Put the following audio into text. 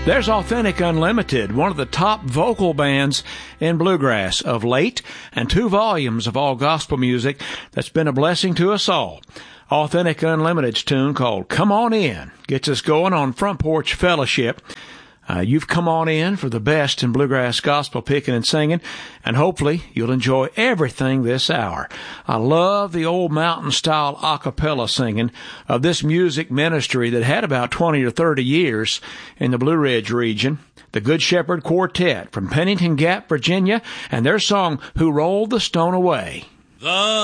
There's Authentic Unlimited, one of the top vocal bands in bluegrass of late, and 2 volumes of all gospel music that's been a blessing to us all. Authentic Unlimited's tune called Come On In gets us going on Front Porch Fellowship. You've come on in for the best in bluegrass gospel picking and singing, and hopefully you'll enjoy everything this hour. I love the old mountain-style a cappella singing of this music ministry that had about 20 or 30 years in the Blue Ridge region. The Good Shepherd Quartet from Pennington Gap, Virginia, and their song, Who Rolled the Stone Away.